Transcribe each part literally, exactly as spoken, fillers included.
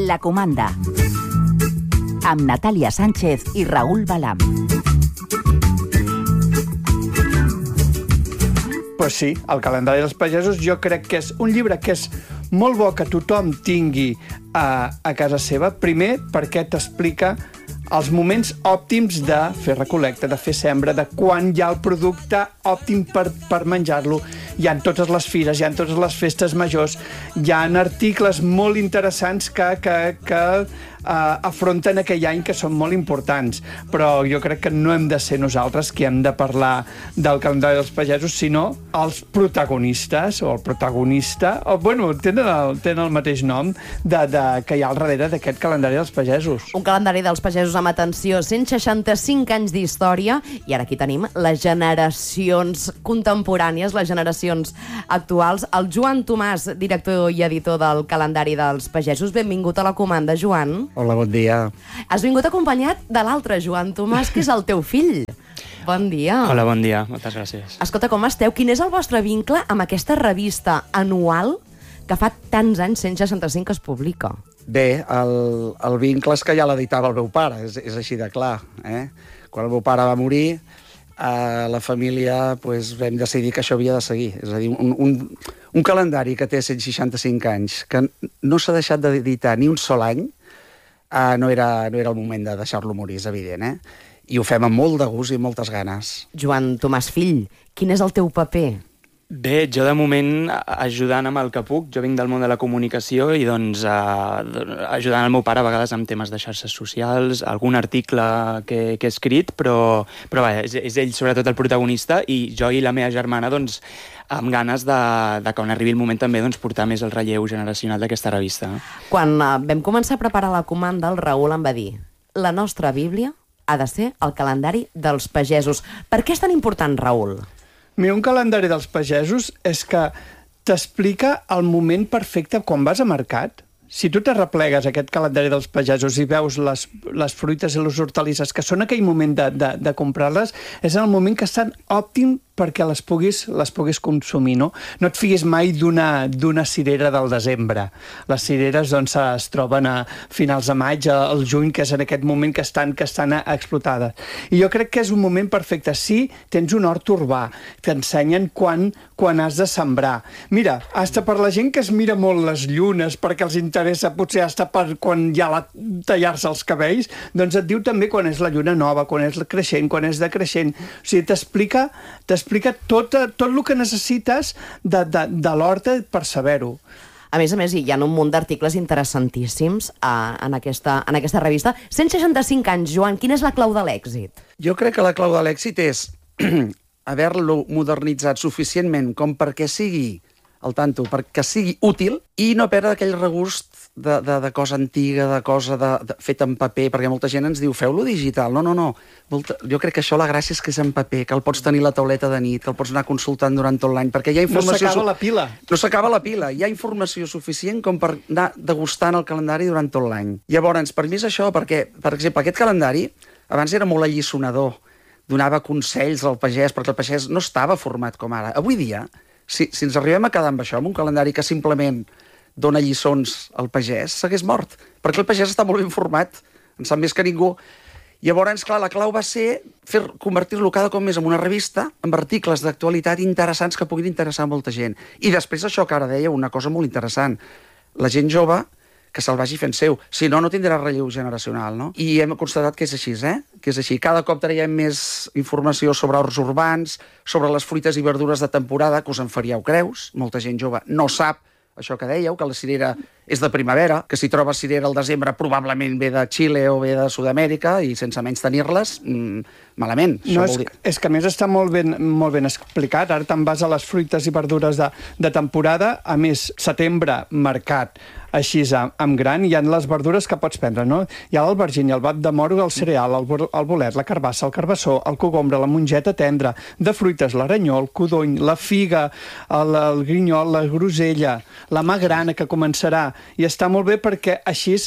La Comanda, amb Natàlia Sánchez i Raül Balam. Pues sí, el calendari dels pagesos jo crec que és un llibre que és molt bo que tothom tingui a, a casa seva. Primer, perquè t'explica els moments òptims de fer recol·lecta, de fer sembra, de quan hi ha el producte òptim per, per menjar-lo. Hi ha totes les fires, hi ha totes les festes majors, hi ha articles molt interessants que, que, que uh, afronten aquell any que són molt importants. Però jo crec que no hem de ser nosaltres qui hem de parlar del calendari dels pagesos, sinó els protagonistes, o el protagonista, o bueno, tenen el, tenen el mateix nom de, de, que hi ha al darrere d'aquest calendari dels pagesos. Un calendari dels pagesos amb atenció, cent seixanta-cinc anys d'història, i ara aquí tenim les generacions contemporànies, les generacions actuals. El Joan Tomàs, director i editor del calendari dels pagesos. Benvingut a La Comanda, Joan. Hola, bon dia. Has vingut acompanyat de l'altre Joan Tomàs, que és el teu fill. Bon dia. Hola, bon dia. Moltes gràcies. Escolta, com esteu? Quin és el vostre vincle amb aquesta revista anual que fa tants anys, cent seixanta-cinc, que es publica? Bé, el, el vincle és que ja l'editava el meu pare, és, és així de clar. Eh? Quan el meu pare va morir, a la família pues, vam decidir que això havia de seguir. És a dir, un, un, un calendari que té cent seixanta-cinc anys, que no s'ha deixat d'editar ni un sol any, eh, no, era, no era el moment de deixar-lo morir, és evident, eh? I ho fem amb molt de gust i moltes ganes. Joan Tomàs, fill, quin és el teu paper? Bé, jo de moment ajudant amb el que puc, jo vinc del món de la comunicació i doncs eh, ajudant el meu pare a vegades amb temes de xarxes socials, algun article que, que he escrit, però, però vaja, és, és ell sobretot el protagonista i jo i la meva germana doncs amb ganes de, de quan arribi el moment també doncs, portar més el relleu generacional d'aquesta revista. Quan eh, vam començar a preparar la comanda, el Raül em va dir: la nostra Bíblia ha de ser el calendari dels pagesos. Per què és tan important, Raül? Mira, un calendari dels pagesos és que t'explica el moment perfecte quan vas a mercat. Si tu t'arreplegues aquest calendari dels pagesos i veus les, les fruites i les hortalisses, que són aquell moment de, de, de comprar-les, és el moment que estan òptim perquè les puguis, les puguis consumir, no? No et figuis mai d'una d'una cirera del desembre. Les cireres doncs, es troben a finals de maig, al juny, que és en aquest moment que estan, que estan explotades. I jo crec que és un moment perfecte. Si tens un hort urbà, t'ensenyen quan, quan has de sembrar. Mira, hasta per la gent que es mira molt les llunes perquè els interessa, potser hasta per quan hi ha la, tallar-se els cabells, doncs et diu també quan és la lluna nova, quan és creixent, quan és decreixent. O sigui, t'explica explica tot, tot el que necessites de, de, de l'horta per saber-ho. A més a més, hi ha un munt d'articles interessantíssims uh, en, aquesta, en aquesta revista. cent seixanta-cinc anys, Joan, quina és la clau de l'èxit? Jo crec que la clau de l'èxit és haver-lo modernitzat suficientment com perquè sigui al tanto, perquè sigui útil i no perdre aquell regust de, de, de cosa antiga, de cosa de, de, feta en paper, perquè molta gent ens diu feu-lo digital. No, no, no. Molta, jo crec que això la gràcia és que és en paper, que el pots tenir a la tauleta de nit, que el pots anar consultant durant tot l'any, perquè hi ha informació... No s'acaba la pila. No s'acaba la pila. Hi ha informació suficient com per anar degustant el calendari durant tot l'any. Llavors, per mi és això, perquè, per exemple, aquest calendari abans era molt alliçonador, donava consells al pagès, perquè el pagès no estava format com ara. Avui dia, si, si ens arribem a quedar amb això, amb un calendari que simplement dona lliçons al pagès, s'hagués mort, perquè el pagès està molt ben format, en sap més que ningú. Llavors, clar, la clau va ser fer convertir-lo cada cop més en una revista, amb articles d'actualitat interessants que puguin interessar a molta gent. I després això que ara deia, una cosa molt interessant, la gent jove que se'l vagi fent seu, si no, no tindrà relleu generacional, no? I hem constatat que és així, eh? Que és així. Cada cop traiem més informació sobre horts urbans, sobre les fruites i verdures de temporada, que us en faríeu creus, molta gent jove no sap això que dèieu, que la cirera és de primavera, que si trobes cirera al desembre probablement ve de Xile o ve de Sud-amèrica i sense menys tenir-les, mmm, malament. No, és, és que a més està molt ben, molt ben explicat. Ara te'n vas a les fruites i verdures de, de temporada. A més, setembre, mercat, així amb gran, hi ha les verdures que pots prendre, no? Hi ha l'albergínia, el bat de moro, el cereal, el, el bolet, la carbassa, el carbassó, el cogombre, la mongeta tendra, de fruites, l'aranyó, el codony, la figa, el, el grinyol, la grosella, la mà grana que començarà, i està molt bé perquè així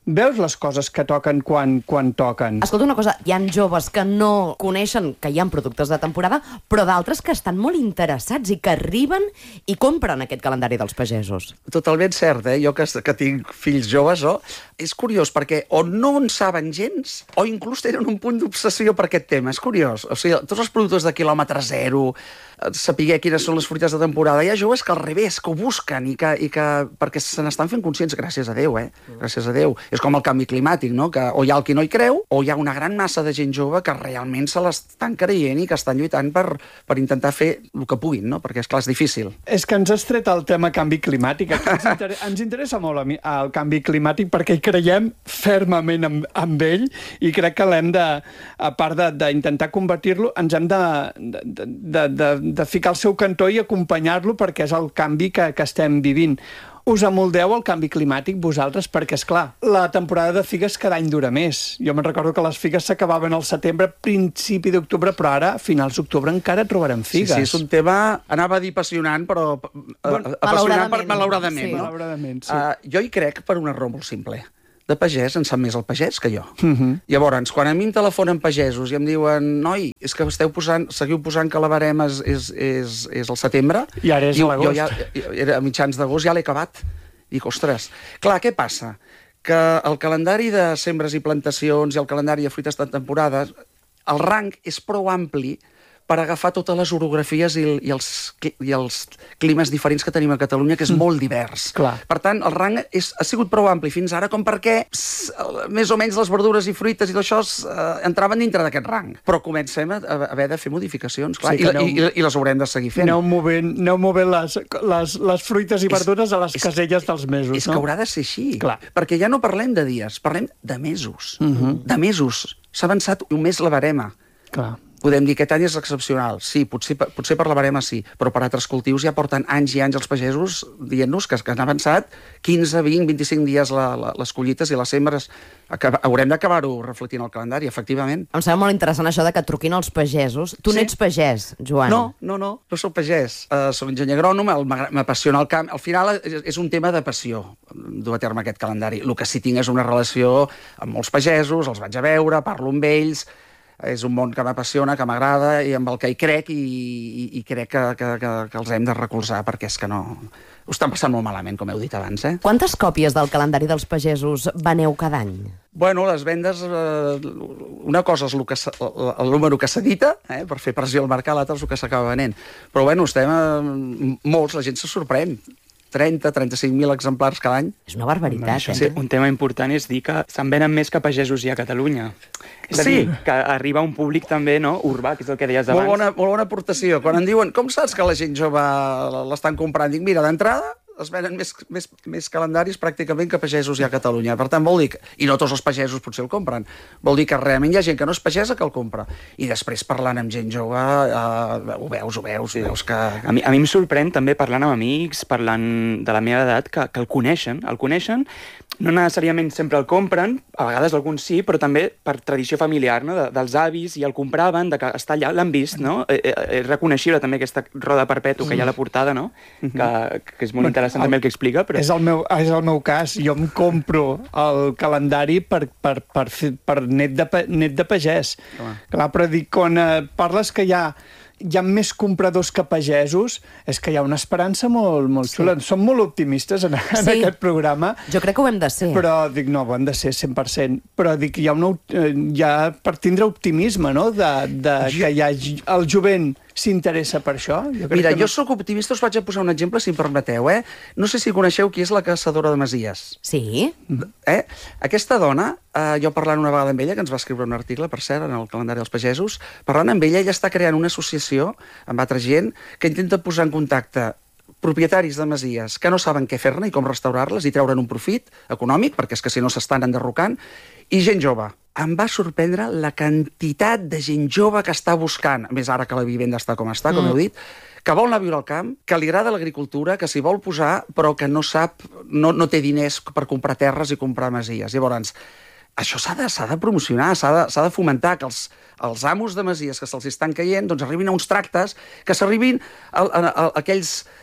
veus les coses que toquen quan, quan toquen. Escolta una cosa, hi ha joves que no coneixen que hi ha productes de temporada, però d'altres que estan molt interessats i que arriben i compren aquest calendari dels pagesos. Totalment cert, eh? Jo que, que tinc fills joves, oh, és curiós, perquè o no en saben gens, o inclús tenen un punt d'obsessió per aquest tema. És curiós. O sigui, tots els productes de quilòmetre zero, saber quines són les fruites de temporada, hi ha joves que al revés, que ho busquen i que, i que perquè se n'estan fent conscients, gràcies a Déu, eh? Gràcies a Déu. És com el canvi climàtic, no? Que o hi ha el qui no hi creu, o hi ha una gran massa de gent jove que realment se l'estan creient i que estan lluitant per, per intentar fer el que puguin, no? Perquè, esclar, és difícil. És que ens has tret el tema canvi climàtic. Ens, inter ens interessa molt el canvi climàtic perquè hi creiem fermament amb, amb ell i crec que l'hem de, a part d'intentar combatir-lo, ens hem de, de, de, de, de ficar al seu cantó i acompanyar-lo perquè és el canvi que, que estem vivint. Us amoldeu al canvi climàtic vosaltres perquè, és clar, la temporada de figues cada any dura més. Jo me'n recordo que les figues s'acabaven al setembre, principi d'octubre, però ara, a finals d'octubre, encara trobarem figues. Sí, sí, és un tema, anava a dir apassionant, però bueno, apassionant per malauradament. Sí. No? Malauradament, sí. Uh, jo hi crec per una raó molt simple. De pagès en sap més el pagès que jo. Uh -huh. Llavors, quan a mi em telefonen pagesos i em diuen noi, és que esteu posant, seguiu posant que la barema és, és, és, és el setembre, i ara és jo, l'agost. jo ja, era a mitjans d'agost, ja l'he acabat. Dic, ostres, clar, què passa? Que el calendari de sembres i plantacions i el calendari de fruites de temporada, el rang és prou ampli per agafar totes les orografies i, i, els, i els climes diferents que tenim a Catalunya, que és mm. molt divers. Clar. Per tant, el rang és, ha sigut prou ampli fins ara com perquè pss, més o menys les verdures i fruites i d'això eh, entraven dintre d'aquest rang. Però comencem a, a haver de fer modificacions, clar, sí, i, aneu, i, i, i les haurem de seguir fent. Aneu movent, aneu movent les, les, les fruites i verdures és, a les és, caselles dels mesos, és no? És que haurà de ser així. Clar. Perquè ja no parlem de dies, parlem de mesos. Uh -huh. De mesos. S'ha avançat un mes la barema. Clar. Podem dir que aquest any és excepcional. Sí, potser, potser per la barema sí, però per altres cultius ja porten anys i anys els pagesos dient-nos que, que han avançat quinze, vint, vint-i-cinc dies la, la, les collites i les sembres. Haurem d'acabar-ho reflectint al calendari, efectivament. Em sembla molt interessant això de que truquin els pagesos. Tu Sí. n'ets pagès, Joan? No, no, no, no soc pagès. Uh, soc enginyer agrònom, m'apassiona el camp. Al final és, és un tema de passió, dur a terme aquest calendari. El que sí tinc és una relació amb molts pagesos, els vaig a veure, parlo amb ells. És un món que m'apassiona, que m'agrada i amb el que hi crec i, i, i crec que, que, que, que els hem de recolzar perquè és que no... Ho estan passant molt malament, com heu dit abans, eh? Quantes còpies del calendari dels pagesos veneu cada any? Bueno, les vendes... Eh, una cosa és el, que el, el número que s'edita, eh, per fer pressió al mercat, l'altre és el que s'acaba venent. Però bueno, estem eh, molts, la gent se sorprèn. trenta, trenta-cinc mil exemplars cada any. És una barbaritat, Això, eh? sí, un tema important és dir que se'n venen més que pagesos hi ha a Catalunya. És a Sí. dir, que arriba un públic també, no?, urbà, que és el que deies abans. Molt bona, molt bona aportació. Quan em diuen, com saps que la gent jove l'estan comprant? Dic, mira, d'entrada es venen més, més, més calendaris pràcticament que pagesos hi ha a Catalunya. Per tant, vol dir que, i no tots els pagesos potser el compren, vol dir que realment hi ha gent que no és pagesa que el compra. I després parlant amb gent jove, eh, ho veus, ho veus, sí. veus que... A mi, a mi em sorprèn també parlant amb amics, parlant de la meva edat, que, que el coneixen, el coneixen, no necessàriament sempre el compren, a vegades alguns sí, però també per tradició familiar, no?, de, dels avis, i el compraven, de que està allà, l'han vist, no? Eh, eh, és reconeixible també aquesta roda perpètua que hi ha a la portada, no?, que, que és molt interessant el, també el que explica. Però... És, el meu, és el meu cas. Jo em compro el calendari per, per, per, fer, per net, de, net de pagès. Clar. Clar, però dic, quan eh, parles que hi ha hi ha més compradors que pagesos, és que hi ha una esperança molt, molt Sí. xula. Som molt optimistes en, en Sí. aquest programa, Jo crec que ho hem de ser. però dic, no, ho hem de ser cent per cent. Però dic, hi ha, una, hi ha per tindre optimisme, no?, de, de Jo- que hi ha, el jovent s'interessa per això. Jo crec Mira, que jo no... sóc optimista, us vaig a posar un exemple, si em permeteu, eh? No sé si coneixeu qui és la caçadora de masies. Sí? Eh? Aquesta dona, eh, jo parlant una vegada amb ella, que ens va escriure un article, per cert, en el calendari dels pagesos, parlant amb ella, ella està creant una associació amb altra gent que intenta posar en contacte propietaris de masies que no saben què fer-ne i com restaurar-les i treure'n un profit econòmic, perquè és que si no s'estan enderrocant, i gent jove. Em va sorprendre la quantitat de gent jove que està buscant, a més ara que la vivenda està com està, com Mm. heu dit, que vol anar a viure al camp, que li agrada l'agricultura, que s'hi vol posar, però que no sap, no, no té diners per comprar terres i comprar masies. Llavors, això s'ha de, s'ha de promocionar, s'ha de, s'ha de fomentar que els, els amos de masies que se'ls estan caient doncs arribin a uns tractes, que s'arribin a, a, a, a aquells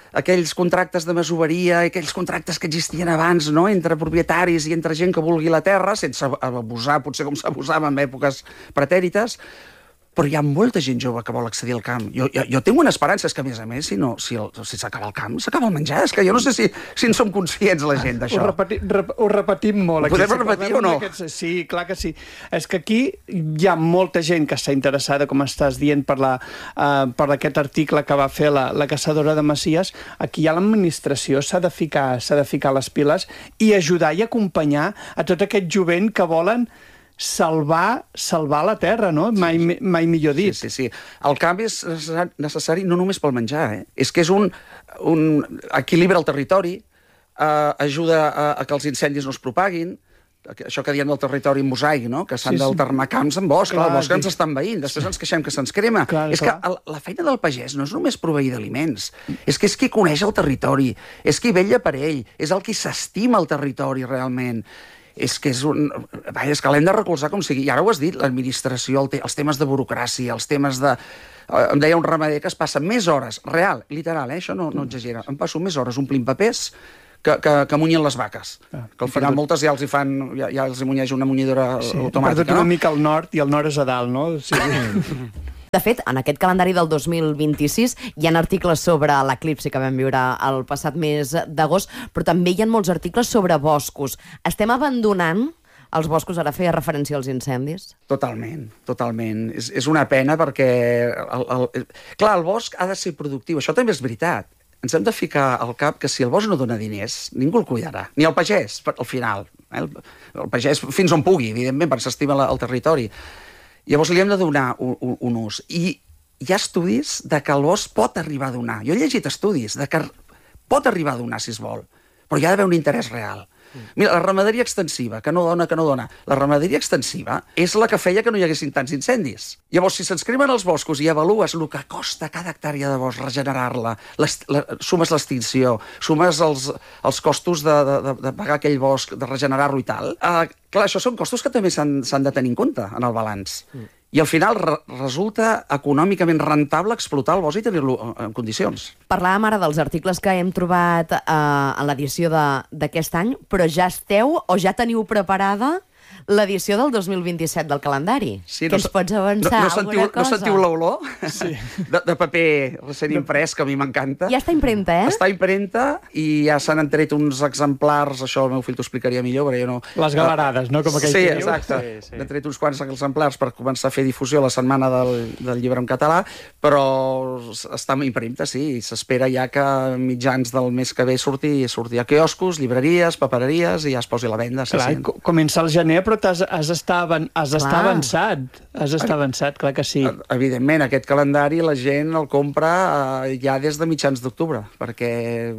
aquells contractes de masoveria, aquells contractes que existien abans, no?, entre propietaris i entre gent que vulgui la terra, sense abusar, potser com s'abusava en èpoques pretèrites, però hi ha molta gent jove que vol accedir al camp. Jo, jo, jo tinc una esperança, és que a més a més, si no, si, el, si s'acaba el camp, s'acaba el menjar. És que jo no sé si, si en som conscients, la gent, d'això. Ho, repeti, rep, ho repetim molt. Ho podem si repetir o no? Aquests, sí, clar que sí. És que aquí hi ha molta gent que està interessada, com estàs dient, per, la, uh, per aquest article que va fer la, la caçadora de Masies. Aquí ja l'administració s'ha de ficar, s'ha de ficar les piles i ajudar i acompanyar a tot aquest jovent que volen salvar, salvar la terra, no? Mai, mai millor dit. Sí, sí, sí. El canvi és necessari no només pel menjar, eh? És que és un, un equilibra el territori, eh, ajuda a, a que els incendis no es propaguin, això que diem del territori mosaic, no?, que s'han sí, sí. d'alternar camps amb bosc, clar, el bosc ens està envaint, després ens queixem que se'ns crema. Clar, és clar. que el, la feina del pagès no és només proveir d'aliments, és que és qui coneix el territori, és qui vetlla per ell, és el qui s'estima el territori realment. És que és un... Vaja, és que l'hem de recolzar com sigui. I ara ho has dit, l'administració, el te... els temes de burocràcia, els temes de... Em deia un ramader que es passa més hores, real, literal, eh? Això no, no exagera, em passo més hores omplint papers que, que, que munyen les vaques. Ah, que al final moltes ja els hi fan, ja, ja els hi munyeix una munyidora sí, automàtica, no? Una mica al nord, i el nord és a dalt, no? Sí. De fet, en aquest calendari del dos mil vint-i-sis hi ha articles sobre l'eclipsi que vam viure el passat mes d'agost, però també hi ha molts articles sobre boscos. Estem abandonant els boscos? Ara feia referència als incendis. Totalment, totalment. És, és una pena perquè... El, el, clar, el bosc ha de ser productiu. Això també és veritat. Ens hem de ficar al cap que si el bosc no dona diners, ningú el cuidarà. Ni el pagès, al final. Eh? El, el pagès fins on pugui, evidentment, perquè s'estima el territori. Llavors li hem de donar un, un, un ús. I hi ha estudis de que el bosc pot arribar a donar. Jo he llegit estudis de que pot arribar a donar, si es vol, però hi ha d'haver un interès real. Mira, la ramaderia extensiva, que no dona, que no dona. La ramaderia extensiva és la que feia que no hi haguessin tants incendis. Llavors, si se'ns cremen els boscos i avalues el que costa cada hectàrea de bosc regenerar-la, sumes l'extinció, sumes els, els costos de, de, de pagar aquell bosc, de regenerar-lo i tal, eh, clar, això són costos que també s'han de tenir en compte en el balanç. Mm. I al final re resulta econòmicament rentable explotar el bosc i tenir-lo en condicions. Parlàvem ara dels articles que hem trobat eh, en l'edició d'aquest any, però ja esteu o ja teniu preparada l'edició del dos mil vint-i-set del calendari. Sí, no, que ens pots avançar no, no sentiu, alguna cosa? No sentiu l'olor? Sí. De, de paper recent imprès, que a mi m'encanta. Ja està impremta, eh? Està impremta i ja s'han tret uns exemplars, això el meu fill t'ho explicaria millor, però jo no... Les galerades, no? Com aquell sí, que exacte. Sí, sí. N'he tret uns quants exemplars per començar a fer difusió la setmana del, del llibre en català, però està impremta, sí, i s'espera ja que mitjans del mes que ve surti, surti a quioscos, llibreries, papereries, i ja es posi a la venda. Clar, sí, comença el gener, però has, has d'estar has d'estar avançat. Has d'estar avançat, clar que sí. Evidentment, aquest calendari la gent el compra eh, ja des de mitjans d'octubre, perquè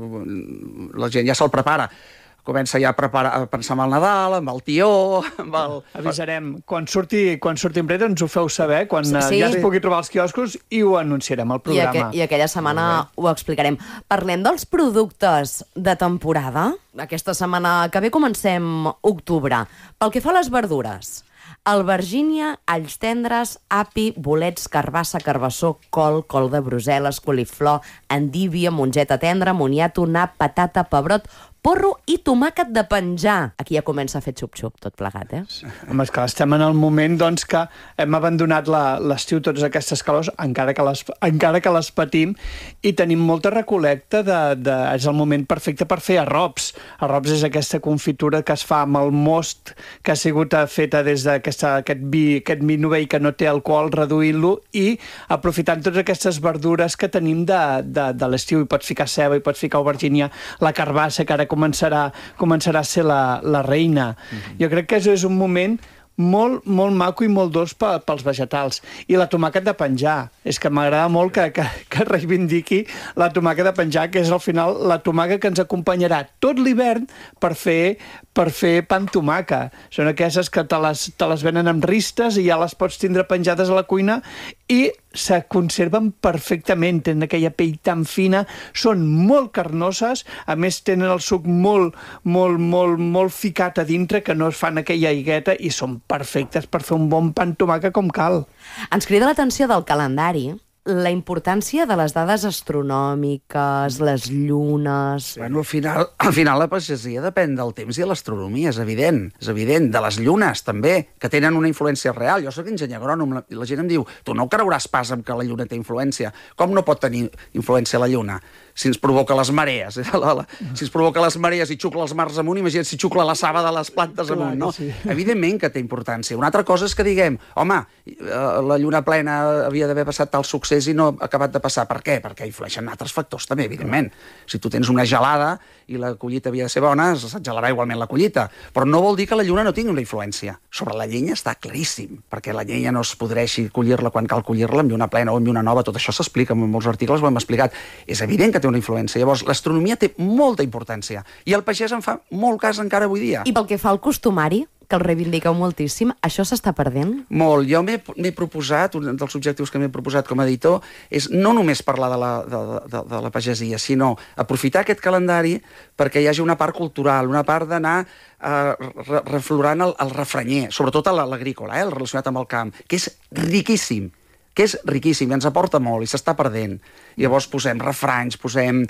la gent ja se'l prepara. Comença ja a, preparar, a pensar en el Nadal, amb el tió, amb el... Avisarem. Quan surti, quan surti impreta ens ho feu saber, quan sí. ja es pugui trobar als quioscos, i ho anunciarem al programa. I, aqu I aquella setmana ho explicarem. Parlem dels productes de temporada. Aquesta setmana que ve comencem octubre. Pel que fa a les verdures, albergínia, alls tendres, api, bolets, carbassa, carbassó, col, col de Brussel·les, coliflor, endívia, mongeta tendra, moniato, nap, patata, pebrot, porro i tomàquet de penjar. Aquí ja comença a fer xup-xup, tot plegat, eh? Home, esclar, estem en el moment doncs, que hem abandonat l'estiu totes aquestes calors, encara que, les, encara que les patim, i tenim molta recolecta. De, de, és el moment perfecte per fer arrops. Arrops és aquesta confitura que es fa amb el most, que ha sigut feta des d'aquest vi, aquest vi novell que no té alcohol, reduint-lo, i aprofitant totes aquestes verdures que tenim de, de, de l'estiu. Hi pots ficar ceba, hi pots ficar aubergínia, la carbassa, que ara començarà, començarà a ser la, la reina. Mm-hmm. Jo crec que és un moment molt, molt maco i molt dolç pels vegetals. I la tomàquet de penjar. És que m'agrada molt que, que, que reivindiqui la tomàquet de penjar, que és al final la tomàquet que ens acompanyarà tot l'hivern per fer, per fer pa amb tomàquet. Són aquestes que te les, te les venen amb ristes i ja les pots tindre penjades a la cuina i se conserven perfectament, tenen aquella pell tan fina, són molt carnoses, a més tenen el suc molt, molt, molt, molt ficat a dintre, que no es fan aquella aigueta, i són perfectes per fer un bon pa amb tomàquet com cal. Ens crida l'atenció del calendari la importància de les dades astronòmiques, les llunes... Bueno, al final, al final la pagesia depèn del temps i de l'astronomia, és evident. És evident. De les llunes, també, que tenen una influència real. Jo soc enginyer agrònom, la, la gent em diu tu no creuràs pas en que la lluna té influència. Com no pot tenir influència la lluna? Si ens provoca les marees, la, la, si ens provoca les marees i xucla els mars amunt, imagina't si xucla la saba de les plantes Clar amunt, no? Sí. Evidentment que té importància. Una altra cosa és que diguem, home, la lluna plena havia d'haver passat tal succés i no ha acabat de passar. Per què? Perquè influeixen altres factors també, evidentment. Si tu tens una gelada i la collita havia de ser bona, s'atgelarà igualment la collita. Però no vol dir que la lluna no tingui una influència. Sobre la llenya està claríssim, perquè la llenya no es podreixi collir-la quan cal collir-la, amb lluna plena o amb lluna nova, tot això s'explica, en molts articles ho hem explicat. És evident que té una influència. Llavors, l'astronomia té molta importància i el pagès en fa molt cas encara avui dia. I pel que fa al costumari, que el reivindiqueu moltíssim, això s'està perdent? Molt. Jo m'he proposat, un dels objectius que m'he proposat com a editor, és no només parlar de la, de, de, de la pagesia, sinó aprofitar aquest calendari perquè hi hagi una part cultural, una part d'anar eh, reflorant el, el refranyer, sobretot l'agrícola, eh, el relacionat amb el camp, que és riquíssim, que és riquíssim i ens aporta molt i s'està perdent. Llavors posem refranys, posem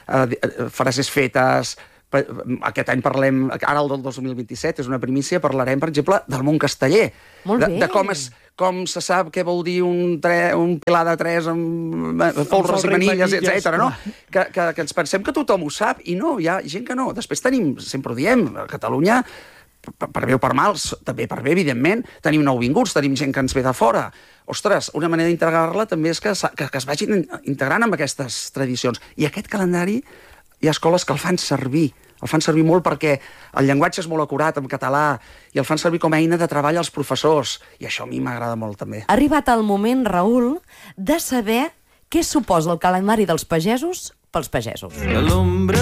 eh, frases fetes. Aquest any parlem, ara el del dos mil vint-i-set, és una primícia, parlarem, per exemple, del món casteller. Molt bé. De, de com, es, com se sap què vol dir un, tre, un pilar de tres amb folres i manilles, etcètera, no? Que, que, que ens pensem que tothom ho sap, i no, hi ha gent que no. Després tenim, sempre ho diem, a Catalunya, per, per bé o per mal, també per bé, evidentment, tenim nouvinguts, tenim gent que ens ve de fora. Ostres, una manera d'integrar-la també és que, que, que es vagin integrant amb aquestes tradicions. I aquest calendari, hi ha escoles que el fan servir, el fan servir molt perquè el llenguatge és molt acurat en català i el fan servir com a eina de treball als professors. I això a mi m'agrada molt, també. Ha arribat el moment, Raül, de saber què suposa el calendari dels pagesos pels pagesos.